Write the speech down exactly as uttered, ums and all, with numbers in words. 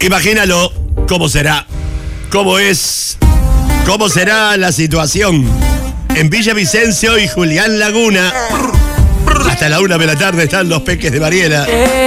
Imagínalo cómo será, cómo es, cómo será la situación en Villavicencio y Julián Laguna. Hasta la una de la tarde están los Peques de Mariela.